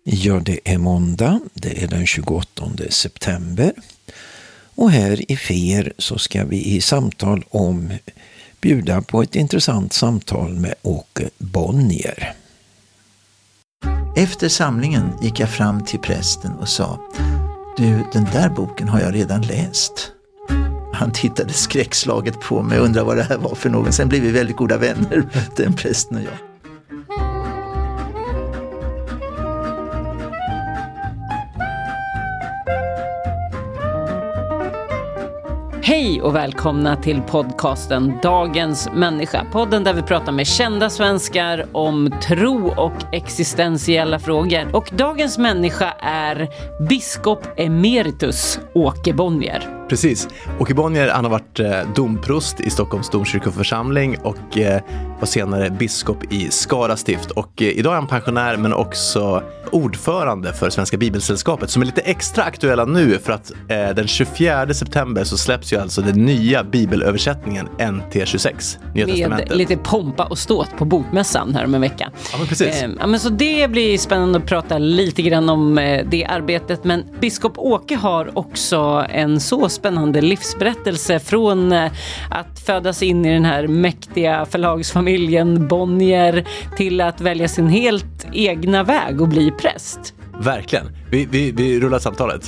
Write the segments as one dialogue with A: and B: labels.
A: Ja, det är måndag. Det är den 28 september. Och här i FER så ska vi i samtal bjuda på ett intressant samtal med Åke Bonnier.
B: Efter samlingen gick jag fram till prästen och sa: "Du, den där boken har jag redan läst." Han tittade skräckslaget på mig och undrade vad det här var för någon. Sen blev vi väldigt goda vänner, den prästen och jag.
C: Hej och välkomna till podcasten Dagens människa. Podden där vi pratar med kända svenskar om tro och existentiella frågor. Och dagens människa är biskop emeritus Åke Bonnier.
D: Precis. Åke Bonnier, han har varit domprost i Stockholms domkyrkoförsamling och var senare biskop i Skara stift. Och idag är han pensionär men också ordförande för Svenska Bibelsällskapet som är lite extra aktuella nu för att den 24 september så släpps ju alltså den nya bibelöversättningen NT26, Nya Testamentet.
C: Med lite pompa och ståt på bokmässan här om en vecka.
D: Ja, men precis.
C: Men så det blir spännande att prata lite grann om det arbetet. Men biskop Åke har också en så spännande livsberättelse från att födas in i den här mäktiga förlagsfamiljen Bonnier till att välja sin helt egna väg och bli präst.
D: Verkligen. Vi rullar samtalet.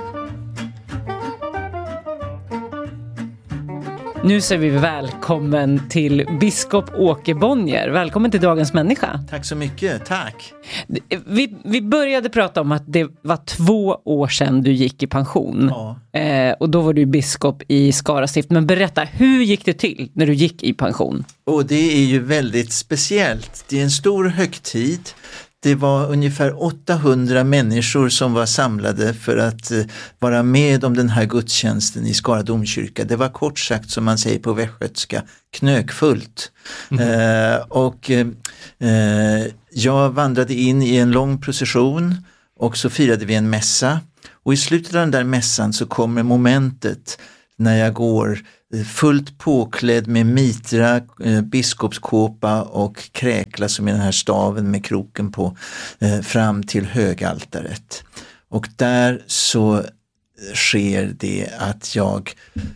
C: Nu säger vi välkommen till biskop Åke Bonnier. Välkommen till Dagens människa.
B: Tack så mycket, tack.
C: Vi började prata om att det var 2 år sedan du gick i pension.
B: Ja.
C: Och då var du biskop i Skara stift. Men berätta, hur gick det till när du gick i pension?
B: Och det är ju väldigt speciellt. Det är en stor högtid. Det var ungefär 800 människor som var samlade för att vara med om den här gudstjänsten i Skara domkyrka. Det var kort sagt, som man säger på västgötska, knökfullt. Jag vandrade in i en lång procession och så firade vi en mässa. Och i slutet av den där mässan så kommer momentet när jag går fullt påklädd med mitra, biskopskåpa och kräkla som är den här staven med kroken på, fram till högaltaret. Och där så sker det att jag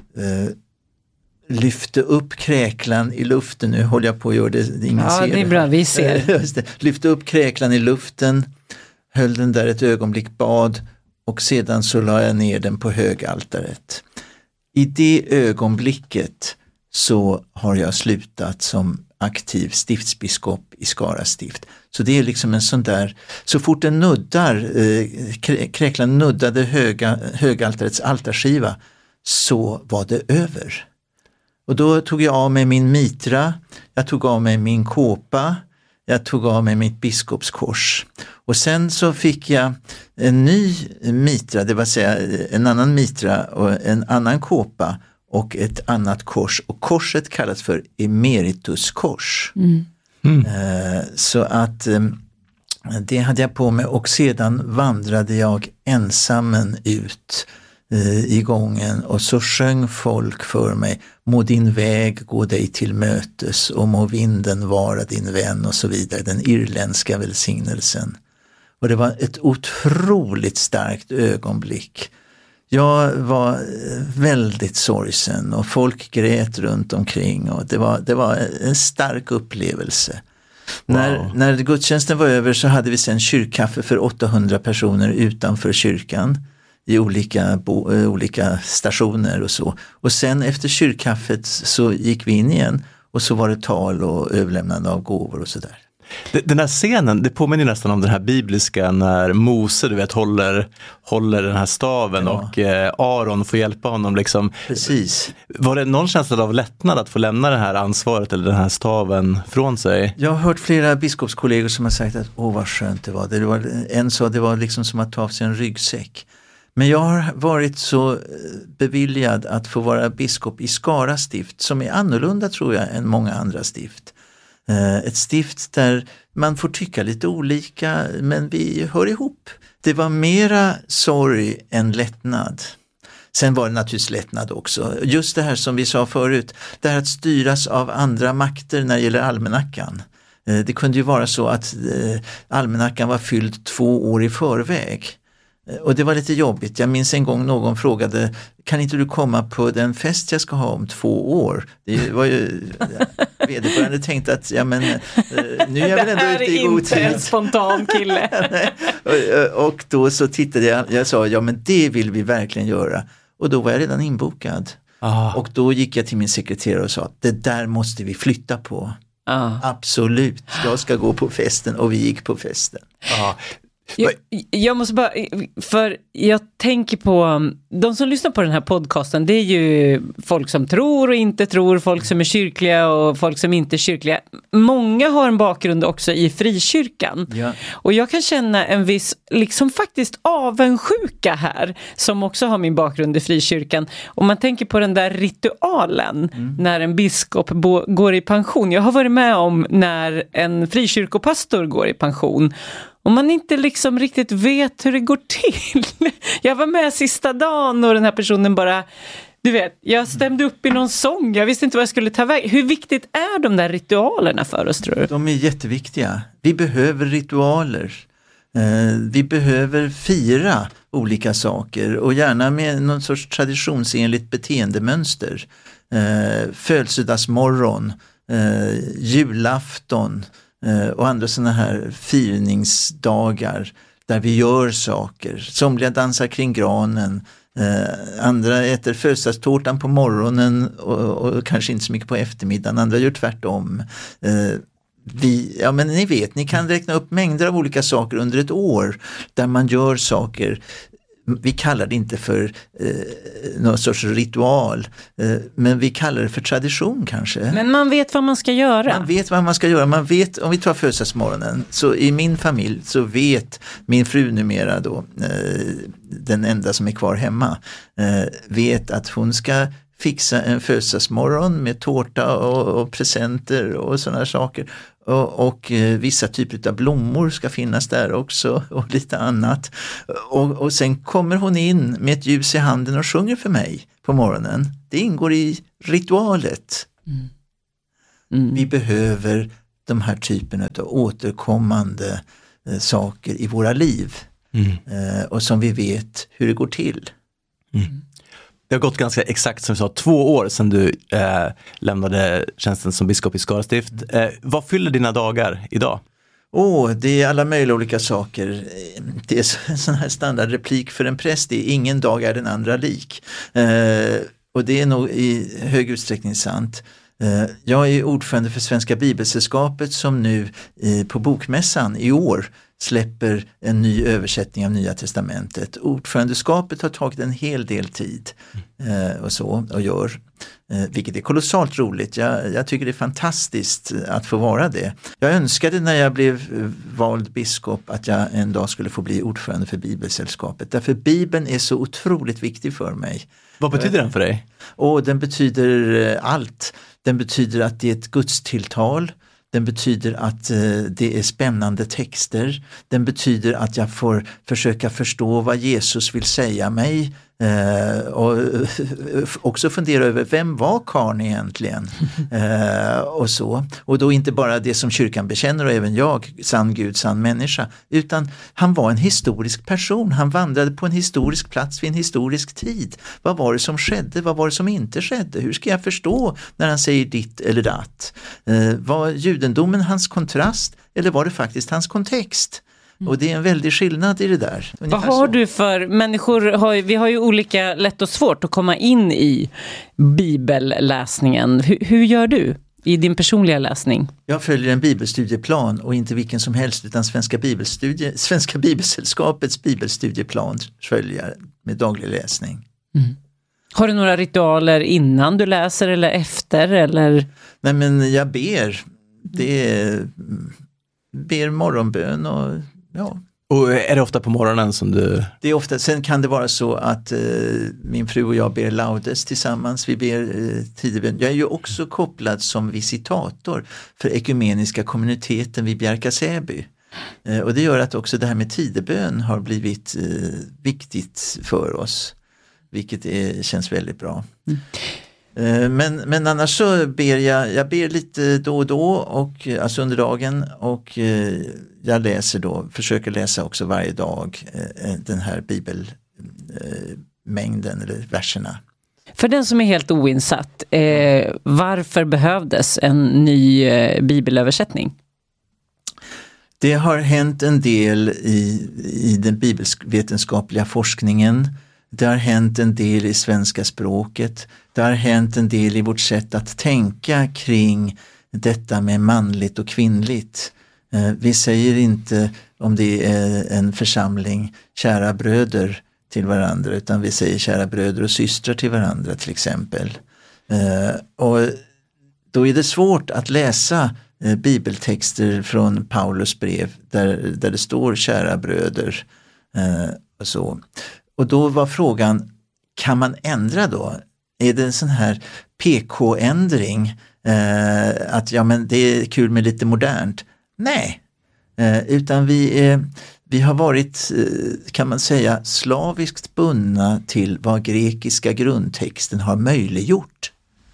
B: lyfte upp kräklan i luften. Nu håller jag på att göra det, ingen ser det.
C: Ja, det är bra, vi ser.
B: Lyfte upp kräklan i luften, höll den där ett ögonblick, bad och sedan så la jag ner den på högaltaret. I det ögonblicket så har jag slutat som aktiv stiftsbiskop i Skara stift. Så det är liksom en sån där, så fort den nuddar, kräklan nuddade högaltarets altarskiva så var det över. Och då tog jag av mig min mitra, jag tog av mig min kåpa, jag tog av mig mitt biskopskors. Och sen så fick jag en ny mitra, det vill säga en annan mitra och en annan kåpa och ett annat kors. Och korset kallas för emerituskors. Så att det hade jag på mig och sedan vandrade jag ensammen ut i gången och så sjöng folk för mig: må din väg gå dig till mötes och må vinden vara din vän och så vidare, den irländska välsignelsen. Och det var ett otroligt starkt ögonblick. Jag var väldigt sorgsen och folk grät runt omkring och det var en stark upplevelse. Wow. När gudstjänsten var över så hade vi sen kyrkkaffe för 800 personer utanför kyrkan i olika stationer och så. Och sen efter kyrkkaffet så gick vi in igen och så var det tal och överlämnande av gåvor och sådär.
D: Den här scenen, det påminner nästan om den här bibliska när Mose, du vet, håller den här staven, ja. Och Aron får hjälpa honom liksom.
B: Precis. Var
D: det någon känsla av lättnad att få lämna det här ansvaret eller den här staven från sig?
B: Jag har hört flera biskopskollegor som har sagt att vad skönt det var. En sa det var liksom som att ta av sig en ryggsäck. Men jag har varit så beviljad att få vara biskop i Skara stift, som är annorlunda tror jag än många andra stift. Ett stift där man får tycka lite olika, men vi hör ihop. Det var mera sorg än lättnad. Sen var det naturligtvis lättnad också. Just det här som vi sa förut, det här att styras av andra makter när det gäller almanackan. Det kunde ju vara så att almanackan var fylld 2 år i förväg. Och det var lite jobbigt. Jag minns en gång någon frågade, kan inte du komma på den fest jag ska ha om 2 år? Det var ju vederbörande tänkt att nu är jag väl ändå ute i god tid.
C: Det här är inte en spontan kille.
B: Och då så tittade jag sa, ja men det vill vi verkligen göra. Och då var jag redan inbokad. Och då gick jag till min sekreterare och sa, det där måste vi flytta på. Absolut, jag ska gå på festen, och vi gick på festen.
C: Jag måste bara, för jag tänker på de som lyssnar på den här podcasten, det är ju folk som tror och inte tror, folk som är kyrkliga och folk som inte är kyrkliga. Många har en bakgrund också i frikyrkan.
B: Ja.
C: Och jag kan känna en viss liksom faktiskt avundsjuka här, som också har min bakgrund i frikyrkan. Om man tänker på den där ritualen när en biskop går i pension. Jag har varit med om när en frikyrkopastor går i pension. Om man inte liksom riktigt vet hur det går till. Jag var med sista dagen och den här personen bara, du vet, jag stämde upp i någon sång. Jag visste inte vad jag skulle ta väg. Hur viktigt är de där ritualerna för oss, tror du?
B: De är jätteviktiga. Vi behöver ritualer. Vi behöver fira olika saker och gärna med någon sorts traditionsenligt beteendemönster. Födelsedagsmorgon, julafton och andra sådana här firningsdagar där vi gör saker. Somliga dansar kring granen, andra äter födelsedagstårtan på morgonen och kanske inte så mycket på eftermiddagen, andra gör tvärtom. Men ni vet, ni kan räkna upp mängder av olika saker under ett år där man gör saker. Vi kallar det inte för någon sorts ritual, men vi kallar det för tradition kanske.
C: Men man vet vad man ska göra.
B: Man vet vad man ska göra. Man vet, om vi tar födelsedagsmorgonen, så i min familj så vet min fru numera då, den enda som är kvar hemma, vet att hon ska fixa en födelsedagsmorgon med tårta och presenter och sådana saker. Och vissa typer av blommor ska finnas där också och lite annat. Och sen kommer hon in med ett ljus i handen och sjunger för mig på morgonen. Det ingår i ritualet. Vi behöver de här typerna av återkommande saker i våra liv. Och som vi vet hur det går till.
D: Det har gått ganska exakt, som du sa, 2 år sedan du lämnade tjänsten som biskop i Skara stift. Vad fyller dina dagar idag?
B: Det är alla möjliga olika saker. Det är en sån här standardreplik för en präst. Det är ingen dag är den andra lik. Och det är nog i hög utsträckning sant. Jag är ordförande för Svenska Bibelsällskapet som nu på Bokmässan i år släpper en ny översättning av Nya testamentet. Ordförandeskapet har tagit en hel del tid och gör, vilket är kolossalt roligt. Jag tycker det är fantastiskt att få vara det. Jag önskade när jag blev vald biskop att jag en dag skulle få bli ordförande för Bibelsällskapet. Därför Bibeln är så otroligt viktig för mig.
D: Vad betyder den för dig?
B: Den betyder allt. Den betyder att det är ett gudstilltal. Den betyder att det är spännande texter. Den betyder att jag får försöka förstå vad Jesus vill säga mig. Och också fundera över vem var karln egentligen? Och så. Och då inte bara det som kyrkan bekänner och även jag, sann Gud, sann människa. Utan han var en historisk person. Han vandrade på en historisk plats vid en historisk tid. Vad var det som skedde? Vad var det som inte skedde? Hur ska jag förstå när han säger ditt eller datt? Var judendomen hans kontrast eller var det faktiskt hans kontext? Och det är en väldig skillnad i det där.
C: Vad har du för människor? Vi har ju olika lätt och svårt att komma in i bibelläsningen. Hur gör du i din personliga läsning?
B: Jag följer en bibelstudieplan och inte vilken som helst utan Svenska Bibelsällskapets bibelstudieplan följer jag med daglig läsning.
C: Har du några ritualer innan du läser eller efter? Eller?
B: Nej, men jag ber. Ber morgonbön och ja.
D: Och är det ofta på morgonen som du...
B: Det är ofta, sen kan det vara så att min fru och jag ber laudes tillsammans, vi ber tidebön. Jag är ju också kopplad som visitator för ekumeniska kommuniteten vid Bjärka-Säby. Och det gör att också det här med tidebön har blivit viktigt för oss, vilket känns väldigt bra. Men annars så ber jag ber lite då och då, och, alltså under dagen, och jag läser då, försöker läsa också varje dag den här bibelmängden eller verserna.
C: För den som är helt oinsatt, varför behövdes en ny bibelöversättning?
B: Det har hänt en del i den bibelvetenskapliga forskningen. Det har hänt en del i svenska språket. Det har hänt en del i vårt sätt att tänka kring detta med manligt och kvinnligt. Vi säger inte, om det är en församling, kära bröder till varandra, utan vi säger kära bröder och systrar till varandra till exempel. Och då är det svårt att läsa bibeltexter från Paulus brev där det står kära bröder och så. Och då var frågan, kan man ändra då? Är det en sån här PK-ändring? Att ja, men det är kul med lite modernt? Nej, utan vi har varit, kan man säga, slaviskt bundna till vad grekiska grundtexten har möjliggjort.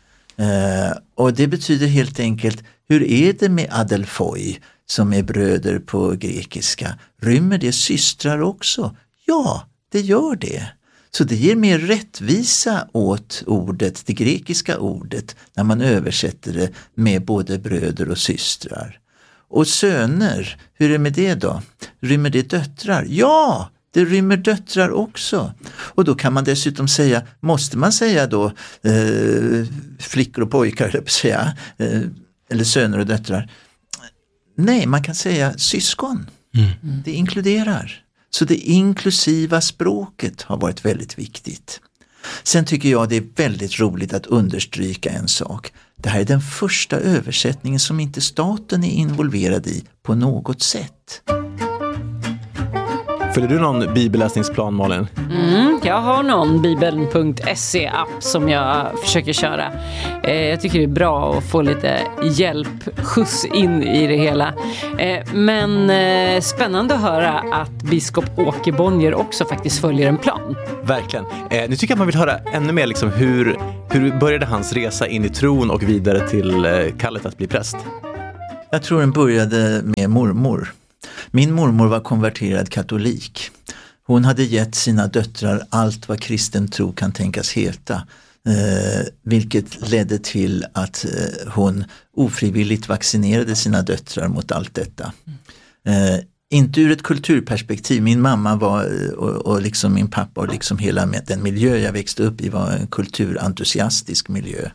B: Och det betyder helt enkelt, hur är det med adelfoi som är bröder på grekiska? Rymmer det systrar också? Ja, det gör det. Så det ger mer rättvisa åt ordet, det grekiska ordet, när man översätter det med både bröder och systrar. Och söner, hur är det med det då? Rymmer det döttrar? Ja, det rymmer döttrar också. Och då kan man dessutom säga, måste man säga då flickor och pojkar, eller söner och döttrar? Nej, man kan säga syskon. Det inkluderar. Så det inklusiva språket har varit väldigt viktigt. Sen tycker jag det är väldigt roligt att understryka en sak. Det här är den första översättningen som inte staten är involverad i på något sätt.
D: Följer du någon bibelläsningsplan, Malin?
C: Jag har någon bibeln.se-app som jag försöker köra. Jag tycker det är bra att få lite hjälp, skjuts in i det hela. Men spännande att höra att biskop Åke Bonnier också faktiskt följer en plan.
D: Verkligen. Nu tycker jag att man vill höra ännu mer liksom, hur började hans resa in i tron och vidare till kallet att bli präst?
B: Jag tror den började med mormor. Min mormor var konverterad katolik. Hon hade gett sina döttrar allt vad kristen tro kan tänkas heta. Vilket ledde till att hon ofrivilligt vaccinerade sina döttrar mot allt detta. Inte ur ett kulturperspektiv. Min mamma var, och liksom min pappa och liksom hela den miljö jag växte upp i var en kulturentusiastisk miljö.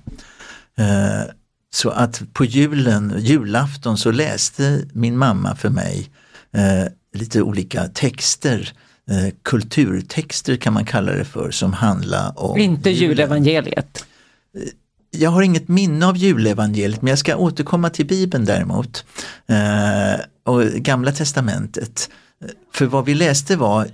B: Så att på julafton så läste min mamma för mig lite olika texter, kulturtexter kan man kalla det för, som handlar om
C: inte julevangeliet.
B: Jag har inget minne av julevangeliet, men jag ska återkomma till Bibeln däremot och Gamla testamentet. För vad vi läste var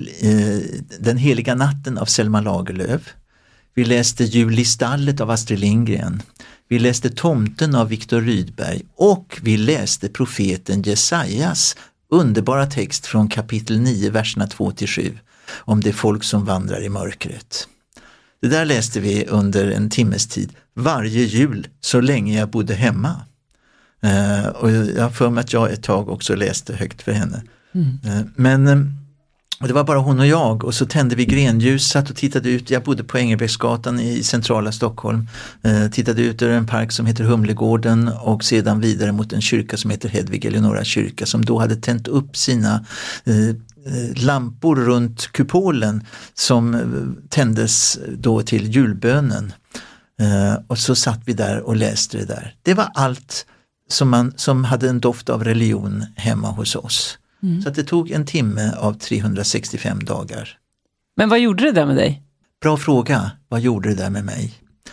B: Den heliga natten av Selma Lagerlöf. Vi läste Jul i stallet av Astrid Lindgren. Vi läste Tomten av Viktor Rydberg och vi läste profeten Jesajas underbara text från kapitel 9, verserna 2-7 om det folk som vandrar i mörkret. Det där läste vi under en timmes tid varje jul så länge jag bodde hemma. Och jag har för mig att jag ett tag också läste högt för henne. Men och det var bara hon och jag, och så tände vi grenljus, satt och tittade ut. Jag bodde på Engelbrektsgatan i centrala Stockholm. Tittade ut över en park som heter Humlegården och sedan vidare mot en kyrka som heter Hedvig Eleonora kyrka, som då hade tänt upp sina lampor runt kupolen som tändes då till julbönen. Och så satt vi där och läste det där. Det var allt som hade en doft av religion hemma hos oss. Så att det tog en timme av 365 dagar.
C: Men vad gjorde det där med dig?
B: Bra fråga. Vad gjorde det där med mig?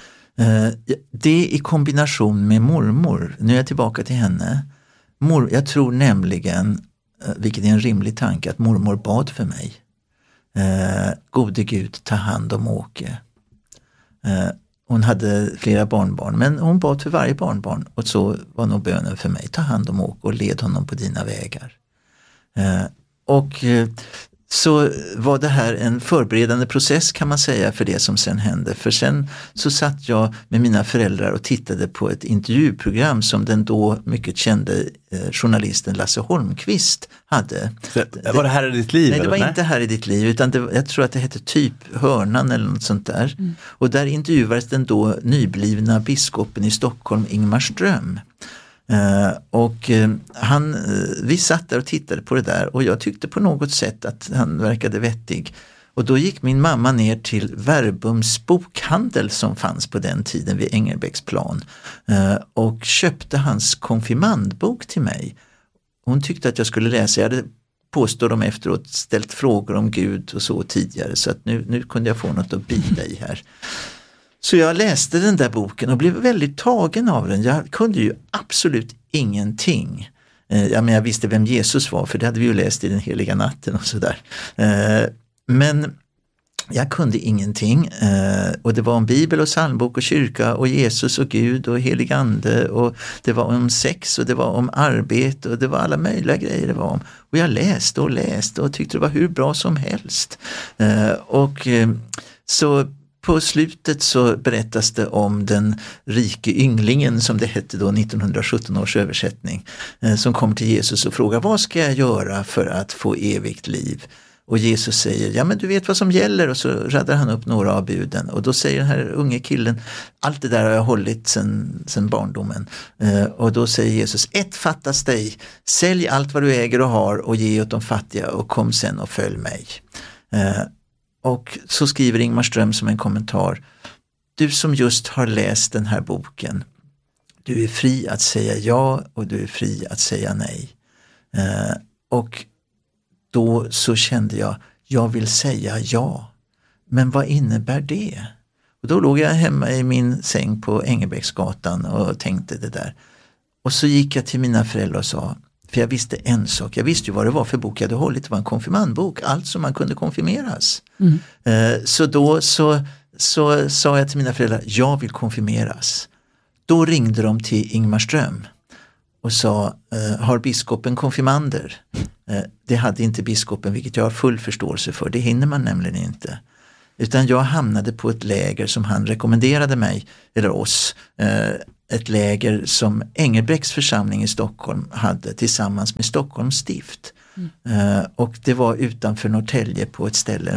B: Det i kombination med mormor. Nu är jag tillbaka till henne. Jag tror nämligen, vilket är en rimlig tanke, att mormor bad för mig. Gode Gud, ta hand om Åke. Hon hade flera barnbarn, men hon bad för varje barnbarn. Och så var nog bönen för mig. Ta hand om Åke och led honom på dina vägar. Och så var det här en förberedande process kan man säga för det som sen hände. För sen så satt jag med mina föräldrar och tittade på ett intervjuprogram som den då mycket kände journalisten Lasse Holmqvist hade.
D: Var det Här i ditt liv?
B: Nej, det var inte Här i ditt liv, utan jag tror att det hette typ Hörnan eller något sånt där. Och där intervjuades den då nyblivna biskopen i Stockholm, Ingmar Ström. Vi satt där och tittade på det där och jag tyckte på något sätt att han verkade vettig. Och då gick min mamma ner till Verbums bokhandel som fanns på den tiden vid Engelbrektsplan och köpte hans konfirmandbok till mig. Hon tyckte att jag skulle läsa, jag hade påstår de efteråt ställt frågor om Gud och så tidigare, så att nu kunde jag få något att bita i här. Så jag läste den där boken och blev väldigt tagen av den. Jag kunde ju absolut ingenting. Jag visste vem Jesus var, för det hade vi ju läst i Den heliga natten och sådär. Men jag kunde ingenting. Och det var om Bibel och psalmbok och kyrka och Jesus och Gud och helig ande. Och det var om sex och det var om arbete och det var alla möjliga grejer det var om. Och jag läste och tyckte det var hur bra som helst. Så på slutet så berättas det om den rike ynglingen, som det hette då, 1917 års översättning, som kom till Jesus och frågar: vad ska jag göra för att få evigt liv? Och Jesus säger: ja, men du vet vad som gäller. Och så raddar han upp några av buden. Och då säger den här unge killen: allt det där har jag hållit sedan barndomen. Och då säger Jesus: ett fattas dig, sälj allt vad du äger och har och ge åt de fattiga och kom sen och följ mig. Och så skriver Ingmar Ström som en kommentar: du som just har läst den här boken, du är fri att säga ja och du är fri att säga nej. Och då så kände jag vill säga ja. Men vad innebär det? Och då låg jag hemma i min säng på Engelbrektsgatan och tänkte det där. Och så gick jag till mina föräldrar och sa, för jag visste en sak, jag visste ju vad det var för bok jag hade hållit, det var en konfirmandbok, allt som man kunde konfirmeras. Så då så sa jag till mina föräldrar: jag vill konfirmeras. Då ringde de till Ingmar Ström och sa: har biskopen konfirmander? Det hade inte biskopen, vilket jag har full förståelse för, det hinner man nämligen inte. Utan jag hamnade på ett läger som han rekommenderade mig, eller oss, ett läger som Engelbrekts församling i Stockholm hade tillsammans med Stockholms stift. Och det var utanför Norrtälje på ett ställe,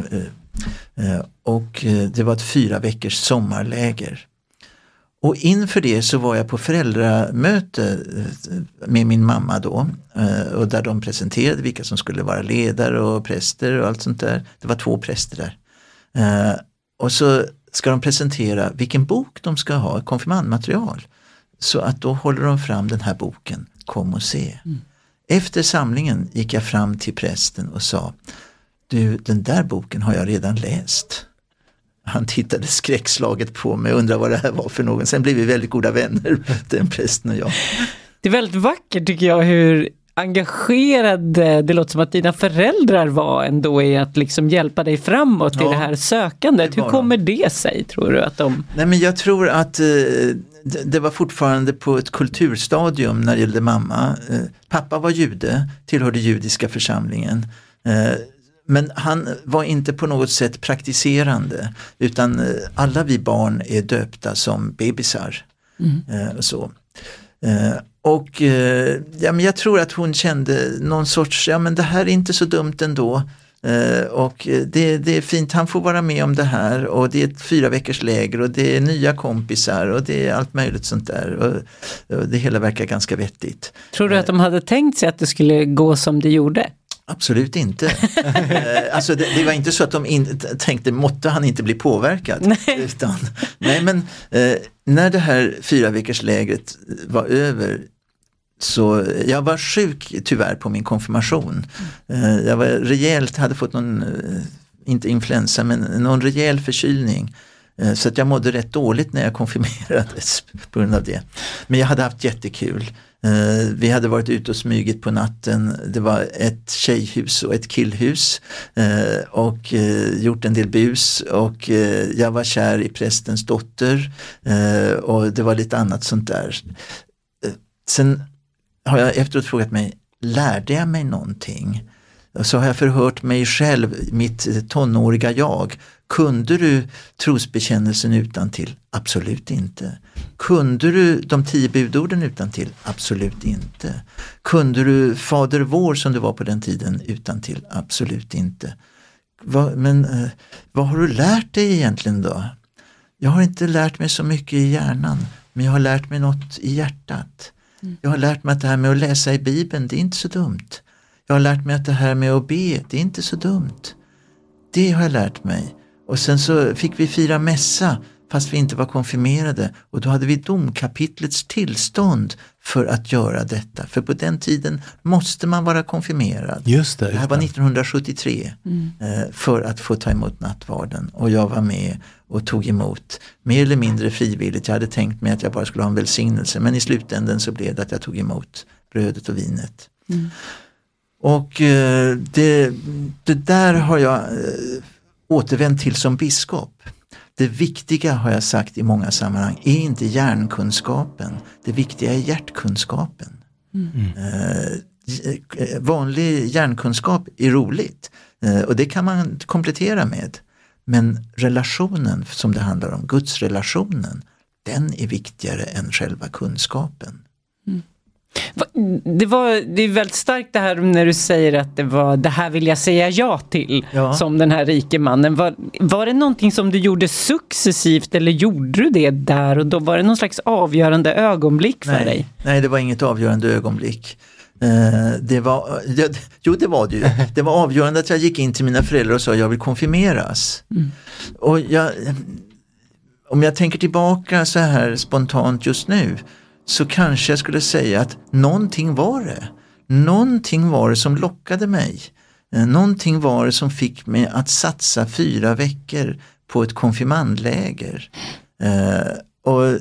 B: och det var ett 4 veckors sommarläger. Och inför det så var jag på föräldramöte med min mamma då, och där de presenterade vilka som skulle vara ledare och präster och allt sånt där. Det var 2 präster där. Och så ska de presentera vilken bok de ska ha, konfirmandmaterial. Så att då håller de fram den här boken, Kom och se. Efter samlingen gick jag fram till prästen och sa: du, den där boken har jag redan läst. Han tittade skräckslaget på mig och undrade vad det här var för någon. Sen blev vi väldigt goda vänner, den prästen och jag.
C: Det är väldigt vackert tycker jag hur engagerade det låter som att dina föräldrar var ändå i att liksom hjälpa dig framåt i det här sökandet. Hur kommer det sig, tror du? Att de...
B: Nej, men jag tror att det var fortfarande på ett kulturstadium när det gällde mamma. Pappa var jude, tillhörde judiska församlingen. Men han var inte på något sätt praktiserande, utan alla vi barn är döpta som bebisar. Så. Men jag tror att hon kände någon sorts, men det här är inte så dumt ändå. Och det är fint, han får vara med om det här, och det är ett 4 veckors läger och det är nya kompisar och det är allt möjligt sånt där, och det hela verkar ganska vettigt.
C: Tror du att de hade tänkt sig att det skulle gå som det gjorde?
B: Absolut inte. Alltså det var inte så att de tänkte, måtte han inte bli påverkad. Nej, men när det här 4 veckors lägret var över, så jag var sjuk tyvärr på min konfirmation. Jag var rejält, hade fått någon, inte influensa, men någon rejäl förkylning. Så att jag mådde rätt dåligt när jag konfirmerades på grund av det. Men jag hade haft jättekul. Vi hade varit ute och smugit på natten. Det var ett tjejhus och ett killhus, och gjort en del bus, och jag var kär i prästens dotter, och det var lite annat sånt där. Sen har jag efteråt frågat mig, lärde jag mig någonting? Så har jag förhört mig själv, mitt tonåriga jag. Kunde du trosbekännelsen utantill? Absolut inte. Kunde du de 10 budorden utantill? Absolut inte. Kunde du Fader vår som du var på den tiden utantill? Absolut inte. Men vad har du lärt dig egentligen då? Jag har inte lärt mig så mycket i hjärnan, men jag har lärt mig något i hjärtat. Jag har lärt mig att det här med att läsa i Bibeln, det är inte så dumt. Jag har lärt mig att det här med att be, det är inte så dumt. Det har jag lärt mig. Och sen så fick vi fira mässa fast vi inte var konfirmerade. Och då hade vi domkapitlets tillstånd för att göra detta. För på den tiden måste man vara konfirmerad.
D: Just det.
B: Det här var 1973 för att få ta emot nattvarden. Och jag var med och tog emot mer eller mindre frivilligt. Jag hade tänkt mig att jag bara skulle ha en välsignelse. Men i slutändan så blev det att jag tog emot brödet och vinet. Och det där har jag återvänt till som biskop. Det viktiga, har jag sagt i många sammanhang, är inte hjärnkunskapen. Det viktiga är hjärtkunskapen. Vanlig hjärnkunskap är roligt och det kan man komplettera med. Men relationen som det handlar om, gudsrelationen, den är viktigare än själva kunskapen.
C: Det är väldigt starkt det här när du säger att det här vill jag säga ja till, som den här rike mannen. Var det någonting som du gjorde successivt eller gjorde du det där och då? Var det någon slags avgörande ögonblick för dig? Nej,
B: det var inget avgörande ögonblick. Det var det var det ju. Det var avgörande att jag gick in till mina föräldrar och sa jag vill konfirmeras. Och om jag tänker tillbaka så här spontant just nu, så kanske jag skulle säga att någonting var det. Någonting var det som lockade mig. Någonting var det som fick mig att satsa 4 veckor på ett konfirmandläger. Och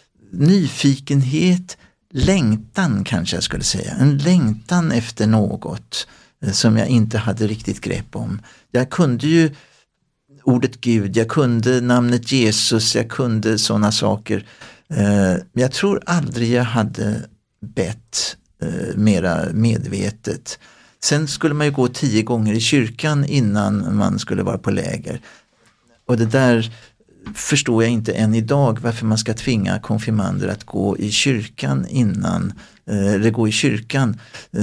B: nyfikenhet, längtan kanske jag skulle säga. En längtan efter något som jag inte hade riktigt grepp om. Jag kunde ju ordet Gud, jag kunde namnet Jesus, jag kunde sådana saker. Jag tror aldrig jag hade bett mera medvetet. Sen skulle man ju gå 10 gånger i kyrkan innan man skulle vara på läger. Och det där förstår jag inte än idag, varför man ska tvinga konfirmander att gå i kyrkan innan, eller gå i kyrkan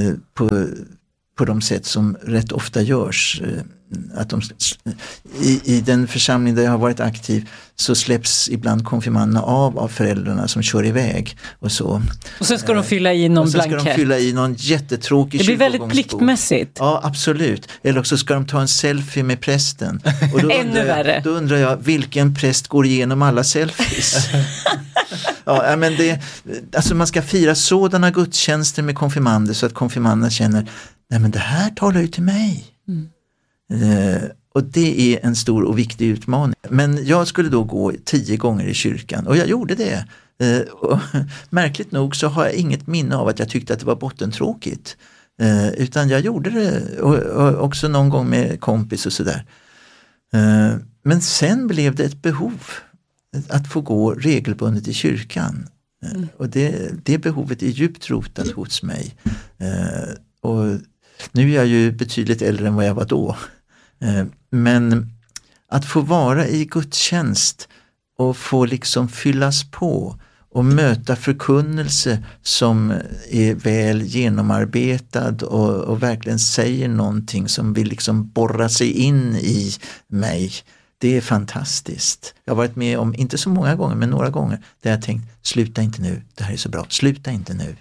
B: på de sätt som rätt ofta görs. Att i den församling där jag har varit aktiv så släpps ibland konfirmanderna av föräldrarna som kör iväg och så. Och
C: sen ska de fylla i någon blankett.
B: Ska de fylla i någon jättetråkig.
C: Det blir väldigt pliktmässigt.
B: Ja, absolut. Eller också ska de ta en selfie med prästen. Och då
C: Ännu värre.
B: Då undrar jag, vilken präst går igenom alla selfies? Ja, men alltså man ska fira sådana gudstjänster med konfirmander så att konfirmanderna känner, nej men det här talar ju till mig. Och det är en stor och viktig utmaning. Men jag skulle då gå 10 gånger i kyrkan och jag gjorde det. Och märkligt nog så har jag inget minne av att jag tyckte att det var bottentråkigt. Utan jag gjorde det och också någon gång med kompis och sådär. Men sen blev det ett behov att få gå regelbundet i kyrkan. Och det behovet är djupt rotat hos mig. Och nu är jag ju betydligt äldre än vad jag var då. Men att få vara i gudstjänst och få liksom fyllas på och möta förkunnelse som är väl genomarbetad och verkligen säger någonting som vill liksom borra sig in i mig. Det är fantastiskt. Jag har varit med om, inte så många gånger, men några gånger där jag tänkt, sluta inte nu, det här är så bra, sluta inte nu.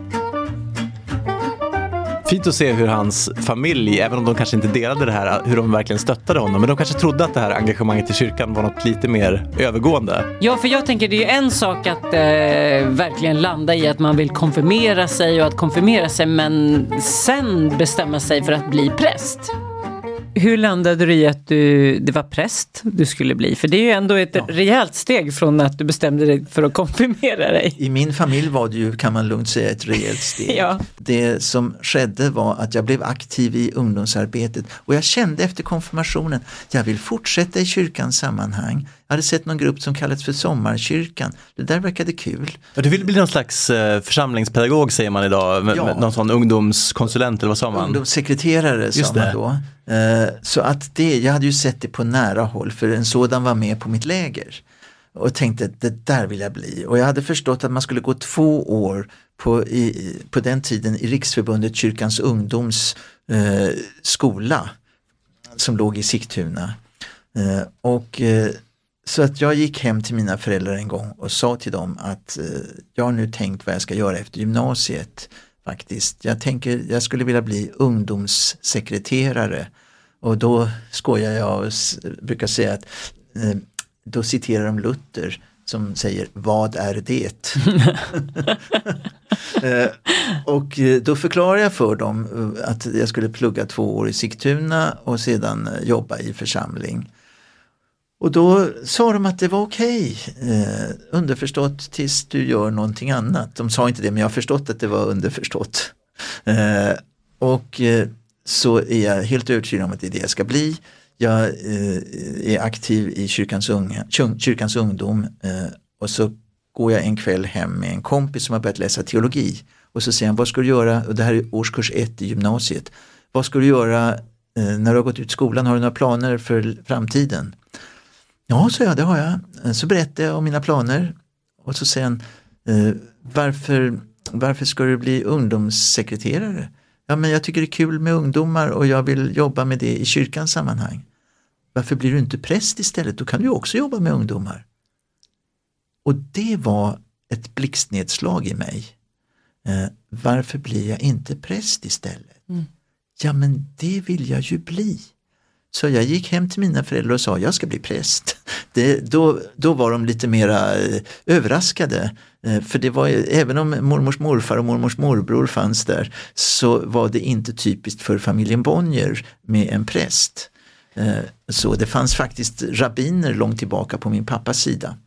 D: Fint att se hur hans familj, även om de kanske inte delade det här, hur de verkligen stöttade honom. Men de kanske trodde att det här engagemanget i kyrkan var något lite mer övergående. Ja,
C: för jag tänker det är en sak att verkligen landa i att man vill konfirmera sig och att konfirmera sig, men sen bestämma sig för att bli präst. Hur landade du i att det var präst du skulle bli? För det är ju ändå ett rejält steg från att du bestämde dig för att konfirmera dig.
B: I min familj var det ju, kan man lugnt säga, ett rejält steg.
C: Ja.
B: Det som skedde var att jag blev aktiv i ungdomsarbetet och jag kände efter konfirmationen, jag vill fortsätta i kyrkans sammanhang. Jag hade sett någon grupp som kallades för Sommarkyrkan. Det där verkade kul.
E: Ja, du vill bli någon slags församlingspedagog säger man idag. Med någon sån ungdomskonsulent eller vad sa man?
B: Ungdomssekreterare sa man då. Så att jag hade ju sett det på nära håll för en sådan var med på mitt läger. Och tänkte att det där vill jag bli. Och jag hade förstått att man skulle gå 2 år på den tiden i Riksförbundet Kyrkans ungdoms skola som låg i Sigtuna. Så att jag gick hem till mina föräldrar en gång och sa till dem att jag har nu tänkt vad jag ska göra efter gymnasiet faktiskt. Jag skulle vilja bli ungdomssekreterare och då skojar jag och brukar säga att då citerar de Luther som säger vad är det? Och då förklarar jag för dem att jag skulle plugga 2 år i Sigtuna och sedan jobba i församling. Och då sa de att det var okej. Underförstått tills du gör någonting annat. De sa inte det, men jag har förstått att det var underförstått. Så är jag helt övertygad om att det är det jag ska bli. Jag är aktiv i kyrkans ungdom och så går jag en kväll hem med en kompis som har börjat läsa teologi. Och så säger han, vad ska du göra? Och det här är årskurs 1 i gymnasiet. Vad ska du göra när du har gått ut skolan? Har du några planer för framtiden? Ja, så det har jag. Så berättar jag om mina planer och så säger han, varför ska du bli ungdomssekreterare? Ja, men jag tycker det är kul med ungdomar och jag vill jobba med det i kyrkans sammanhang. Varför blir du inte präst istället? Då kan du också jobba med ungdomar. Och det var ett blixtnedslag i mig. Varför blir jag inte präst istället? Ja, men det vill jag ju bli. Så jag gick hem till mina föräldrar och sa jag ska bli präst. Då var de lite mera överraskade. För det var, även om mormors morfar och mormors morbror fanns där så var det inte typiskt för familjen Bonnier med en präst. Så det fanns faktiskt rabbiner långt tillbaka på min pappas sida.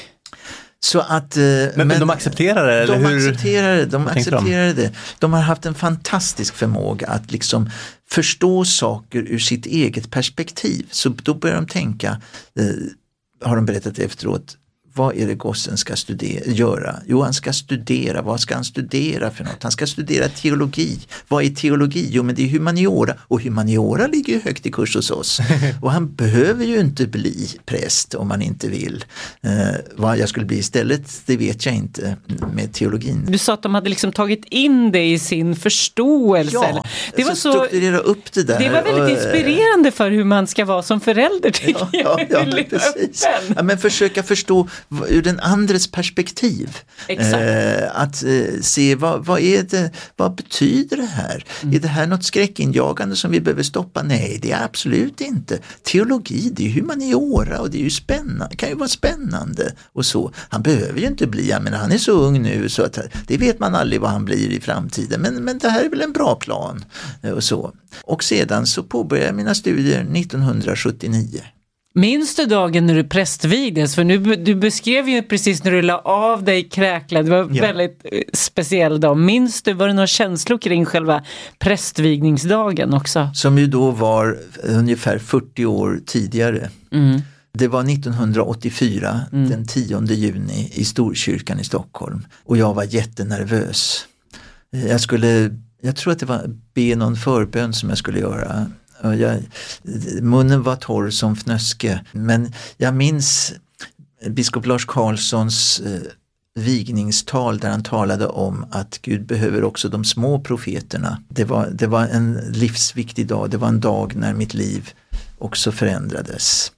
B: Så att,
E: men de accepterar det? Eller
B: de accepterar det. De har haft en fantastisk förmåga att liksom förstå saker ur sitt eget perspektiv. Så då börjar de tänka, har de berättat efteråt, vad är det gossen ska göra? Jo, han ska studera. Vad ska han studera för något? Han ska studera teologi. Vad är teologi? Jo, men det är humaniora. Och humaniora ligger ju högt i kurs hos oss. Och han behöver ju inte bli präst om man inte vill. Vad jag skulle bli istället, det vet jag inte med teologin.
C: Du sa att de hade liksom tagit in det i sin förståelse.
B: Ja,
C: det var så
B: strukturera upp det där.
C: Det var väldigt inspirerande för hur man ska vara som förälder, tycker jag.
B: Ja, precis. Ja, men försöka förstå ur den andres perspektiv. Att se vad är det, vad betyder det här? Är det här något skräckinjagande som vi behöver stoppa? Nej, det är absolut inte. Teologi, det är humaniora och det är ju spännande, kan ju vara spännande och så. Han behöver ju inte bli, jag menar, han är så ung nu så att det vet man aldrig vad han blir i framtiden, men det här är väl en bra plan och så. Och sedan så påbörjade jag mina studier 1979.
C: Minns du dagen när du prästvigdes? För du beskrev ju precis när du la av dig kräklad. Det var en väldigt speciell dag. Minns du, var det några känslor kring själva prästvigningsdagen också? Som
B: ju då var ungefär 40 år tidigare. Det var 1984, den 10 juni i Storkyrkan i Stockholm. Och jag var jättenervös. Jag tror att det var be någon förbön som jag skulle göra. Munnen var torr som fnöske, men jag minns biskop Lars Karlssons vigningstal där han talade om att Gud behöver också de små profeterna. Det var en livsviktig dag, det var en dag när mitt liv också förändrades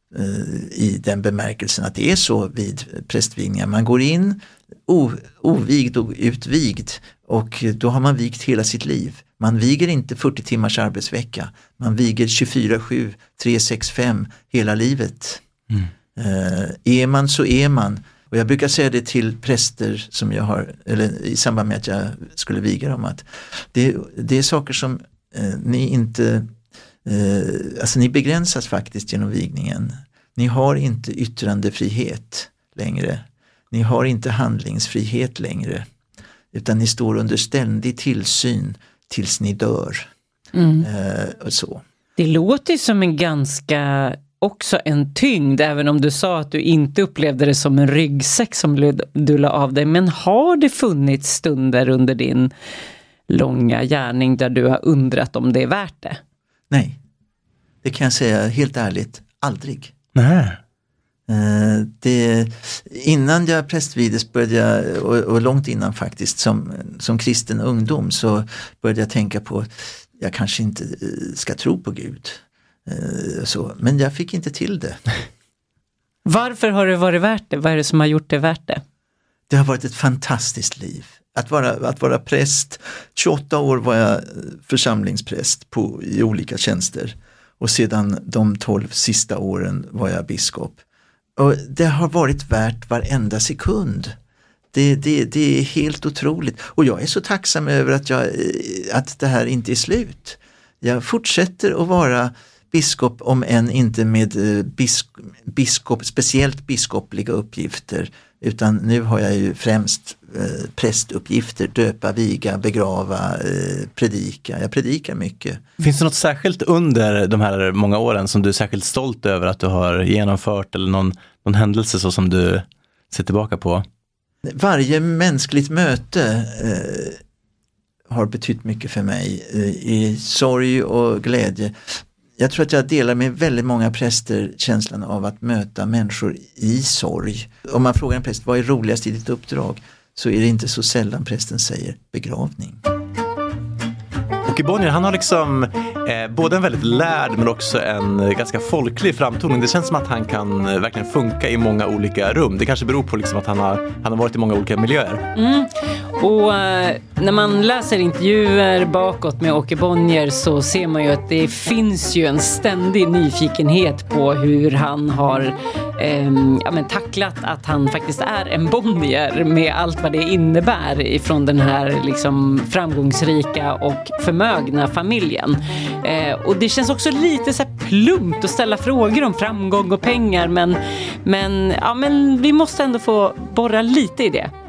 B: i den bemärkelsen att det är så vid prästvigningar. Man går in ovigd och utvigd och då har man vigt hela sitt liv. Man viger inte 40 timmars arbetsvecka. Man viger 24/7, 365 hela livet. Är man så är man. Och jag brukar säga det till präster som jag har, eller i samband med att jag skulle viga dem, att det är saker som ni inte Alltså ni begränsas faktiskt genom vigningen. Ni har inte yttrandefrihet längre. Ni har inte handlingsfrihet längre. Utan ni står under ständig tillsyn tills ni dör. Och så.
C: Det låter som en ganska, också en tyngd, även om du sa att du inte upplevde det som en ryggsäck som du la av dig. Men har det funnits stunder under din långa gärning där du har undrat om det är värt det?
B: Nej, det kan jag säga helt ärligt, aldrig.
E: Nej.
B: Innan jag prästvigdes började jag, och långt innan faktiskt, som kristen ungdom så började jag tänka på jag kanske inte ska tro på Gud. Så. Men jag fick inte till det.
C: Varför har det varit värt det? Vad är det som har gjort det värt det?
B: Det har varit ett fantastiskt liv. Att vara präst, 28 år var jag församlingspräst i olika tjänster. Och sedan de 12 sista åren var jag biskop. Och det har varit värt varenda sekund. Det är helt otroligt. Och jag är så tacksam över att det här inte är slut. Jag fortsätter att vara biskop, om än inte med speciellt biskopliga uppgifter. Utan nu har jag ju främst prästuppgifter, döpa, viga, begrava, predika. Jag predikar mycket.
E: Finns det något särskilt under de här många åren som du är särskilt stolt över att du har genomfört, eller någon händelse så som du ser tillbaka på?
B: Varje mänskligt möte har betytt mycket för mig i sorg och glädje. Jag tror att jag delar med väldigt många präster känslan av att möta människor i sorg. Om man frågar en präst, vad är roligast i ditt uppdrag? Så är det inte så sällan prästen säger begravning.
D: Åke Bonnier, han har liksom både en väldigt lärd men också en ganska folklig framtoning. Det känns som att han kan verkligen funka i många olika rum. Det kanske beror på liksom att han har varit i många olika miljöer.
C: Och när man läser intervjuer bakåt med Åke Bonnier så ser man ju att det finns ju en ständig nyfikenhet på hur han har tacklat att han faktiskt är en Bonnier med allt vad det innebär ifrån den här liksom framgångsrika och förmögna familjen. Och det känns också lite så här plumpt att ställa frågor om framgång och pengar, men vi måste ändå få borra lite i det.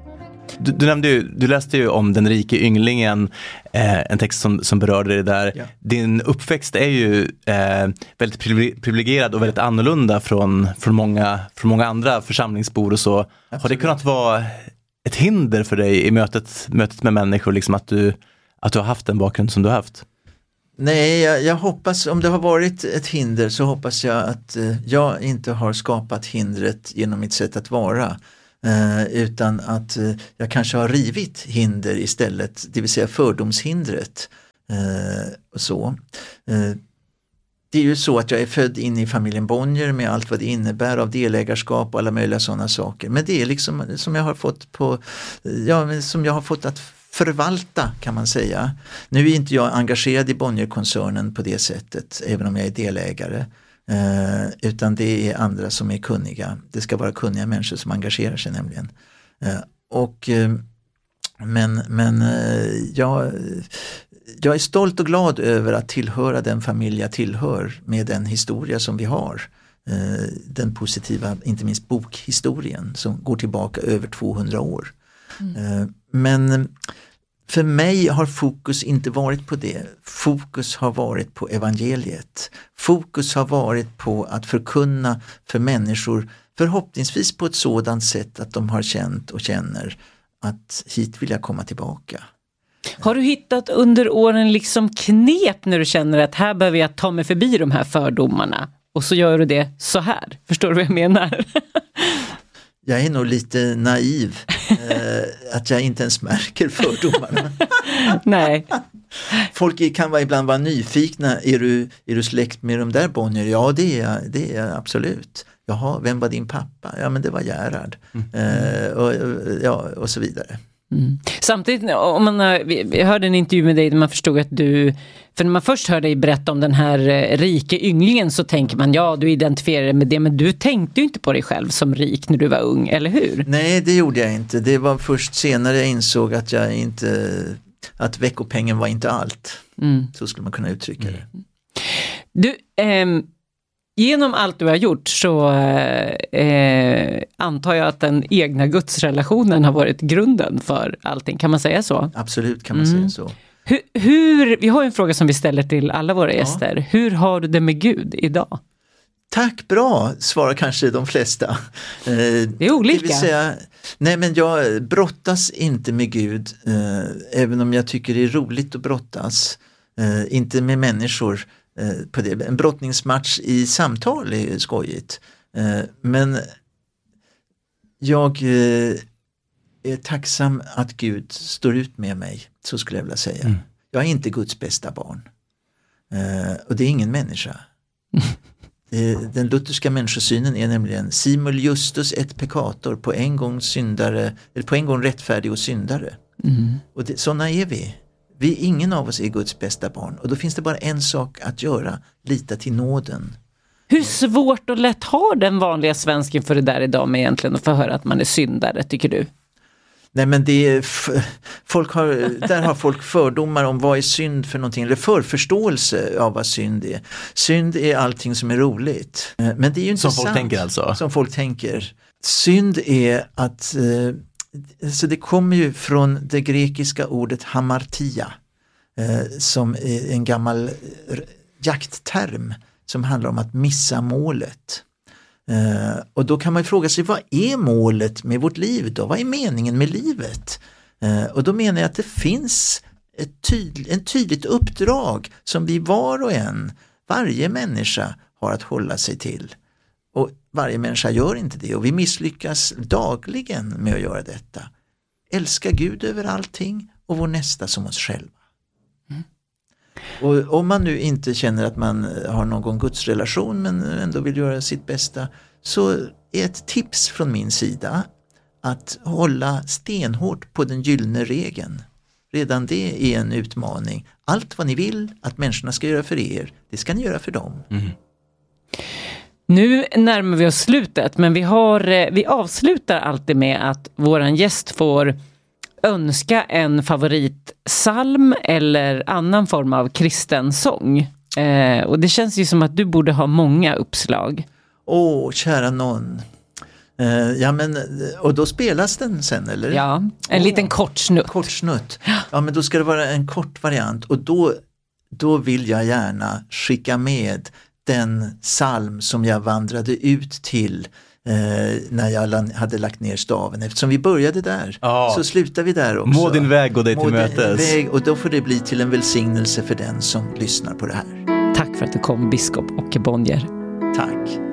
D: Du läste ju om den rike ynglingen, en text som berörde det där. Ja. Din uppväxt är ju väldigt privilegierad och väldigt annorlunda från många andra församlingsbor och så. Absolut. Har det kunnat vara ett hinder för dig i mötet med människor, liksom att du har haft den bakgrund som du har haft? Nej,
B: jag hoppas, om det har varit ett hinder så hoppas jag att jag inte har skapat hindret genom mitt sätt att vara. Utan att jag kanske har rivit hinder istället, det vill säga fördomshindret. Det är ju så att jag är född in i familjen Bonnier med allt vad det innebär av delägarskap och alla möjliga sådana saker. Men det är liksom som jag har fått att förvalta, kan man säga. Nu är inte jag engagerad i Bonnier-koncernen på det sättet, även om jag är delägare. Utan det är andra som är kunniga. Det ska vara kunniga människor som engagerar sig nämligen. Jag är stolt och glad över att tillhöra den familj jag tillhör med den historia som vi har. Den positiva, inte minst bokhistorien som går tillbaka över 200 år. Men för mig har fokus inte varit på det. Fokus har varit på evangeliet. Fokus har varit på att förkunna för människor, förhoppningsvis på ett sådant sätt att de har känt och känner att hit vill jag komma tillbaka.
C: Har du hittat under åren liksom knep när du känner att här behöver jag ta mig förbi de här fördomarna? Och så gör du det så här. Förstår du vad jag menar?
B: Jag är nog lite naiv att jag inte ens märker fördomarna.
C: Nej.
B: Folk kan ibland vara nyfikna. Är du släkt med de där Bonnier? Ja, det är jag absolut. Jaha, vem var din pappa? Ja, men det var Gerhard. Och så vidare.
C: Mm. Samtidigt, vi hörde en intervju med dig där man förstod att för när man först hörde dig berätta om den här rike ynglingen så tänker man, ja, du identifierar dig med det, men du tänkte ju inte på dig själv som rik när du var ung, eller hur?
B: Nej, det gjorde jag inte. Det var först senare jag insåg att veckopengen var inte allt. Så skulle man kunna uttrycka det.
C: Du, genom allt du har gjort så antar jag att den egna gudsrelationen har varit grunden för allting. Kan man säga så?
B: Absolut kan man säga så.
C: Vi har en fråga som vi ställer till alla våra gäster. Hur har du det med Gud idag?
B: Tack, bra, svarar kanske de flesta.
C: Det är olika.
B: Det vill säga, nej men jag brottas inte med Gud, även om jag tycker det är roligt att brottas. Inte med människor på det. En brottningsmatch i samtal är skojigt. Men jag är tacksam att Gud står ut med mig, så skulle jag vilja säga. Jag är inte Guds bästa barn. Och det är ingen människa. Den lutherska människosynen är nämligen simul justus et peccator, på en gång syndare, eller på en gång rättfärdig och syndare. Och sådana är vi. Ingen av oss är Guds bästa barn, och då finns det bara en sak att göra: lita till nåden.
C: Hur svårt och lätt har den vanliga svensken för det där idag med egentligen att få höra att man är syndare, tycker du?
B: Nej, men där har folk fördomar om vad är synd för någonting, eller förförståelse av vad synd är. Synd är allting som är roligt. Men det är ju inte
E: som
B: sant.
E: Folk tänker alltså? Som
B: folk tänker. Synd är att, så det kommer ju från det grekiska ordet hamartia, som är en gammal jaktterm som handlar om att missa målet. Och då kan man fråga sig, vad är målet med vårt liv då? Vad är meningen med livet? Och då menar jag att det finns en tydligt uppdrag som vi var och en, varje människa, har att hålla sig till. Och varje människa gör inte det, och vi misslyckas dagligen med att göra detta. Älska Gud över allting och vår nästa som oss själva. Och om man nu inte känner att man har någon gudsrelation men ändå vill göra sitt bästa, så är ett tips från min sida att hålla stenhårt på den gyllene regeln. Redan det är en utmaning. Allt vad ni vill att människorna ska göra för er, det ska ni göra för dem.
C: Nu närmar vi oss slutet, men vi avslutar alltid med att våran gäst får önska en favoritsalm eller annan form av kristen sång. Och det känns ju som att du borde ha många uppslag.
B: Kära någon. Ja, men, och då spelas den sen, eller?
C: Ja, en liten kort snutt.
B: Kort snutt. Ja, men då ska det vara en kort variant. Och då vill jag gärna skicka med den psalm som jag vandrade ut till när jag hade lagt ner staven. Eftersom vi började där, så slutar vi där också.
E: Må din väg gå dig till mötes.
B: Och då får det bli till en välsignelse för den som lyssnar på det här.
C: Tack för att du kom, biskop Åke Bonnier.
B: Tack.